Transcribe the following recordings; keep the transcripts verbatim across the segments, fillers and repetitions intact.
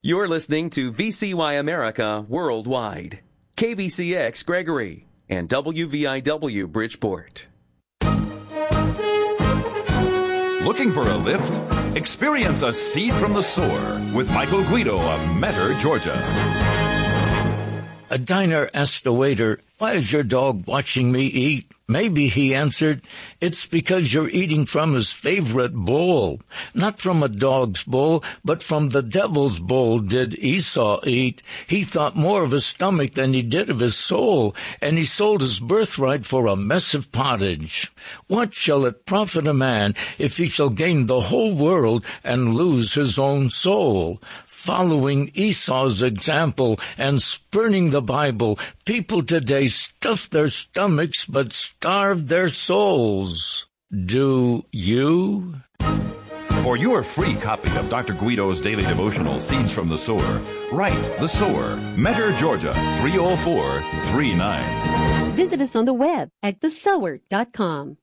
You're listening to V C Y America Worldwide, K V C X Gregory, and W V I W Bridgeport. Looking for a lift? Experience a seed from the sower with Michael Guido of Metter, Georgia. A diner asked a waiter, "Why is your dog watching me eat?" Maybe, he answered, "It's because you're eating from his favorite bowl. Not from a dog's bowl, but from the devil's bowl did Esau eat. He thought more of his stomach than he did of his soul, and he sold his birthright for a mess of pottage. What shall it profit a man if he shall gain the whole world and lose his own soul?" Following Esau's example and spurning the Bible, people today stuff their stomachs but starve their souls. Do you? For your free copy of Doctor Guido's daily devotional, Seeds from the Sower, write The Sower, Metter, Georgia, three oh four three nine. Visit us on the web at the sower dot com.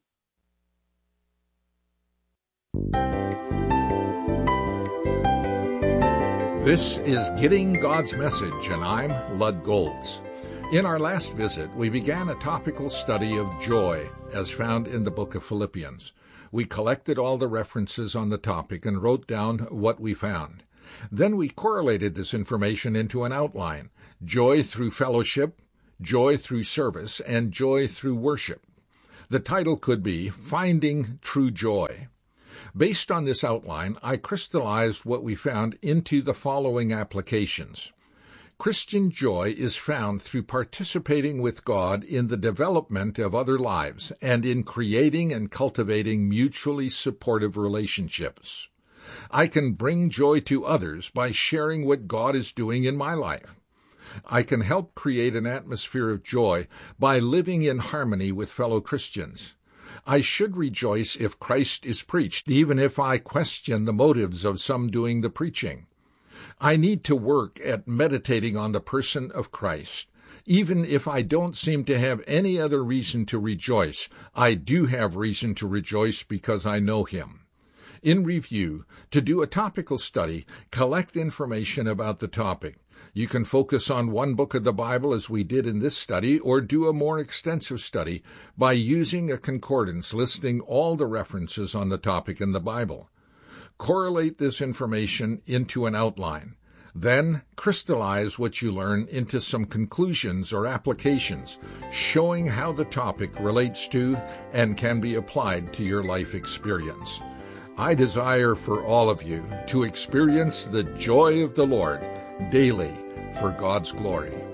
This is Getting God's Message, and I'm Lud Golds. In our last visit, we began a topical study of joy, as found in the book of Philippians. We collected all the references on the topic and wrote down what we found. Then we correlated this information into an outline: joy through fellowship, joy through service, and joy through worship. The title could be Finding True Joy. Based on this outline, I crystallized what we found into the following applications. Christian joy is found through participating with God in the development of other lives and in creating and cultivating mutually supportive relationships. I can bring joy to others by sharing what God is doing in my life. I can help create an atmosphere of joy by living in harmony with fellow Christians. I should rejoice if Christ is preached, even if I question the motives of some doing the preaching. I need to work at meditating on the person of Christ. Even if I don't seem to have any other reason to rejoice, I do have reason to rejoice because I know him. In review, to do a topical study, collect information about the topic. You can focus on one book of the Bible as we did in this study, or do a more extensive study by using a concordance listing all the references on the topic in the Bible. Correlate this information into an outline. Then crystallize what you learn into some conclusions or applications, showing how the topic relates to and can be applied to your life experience. I desire for all of you to experience the joy of the Lord daily for God's glory.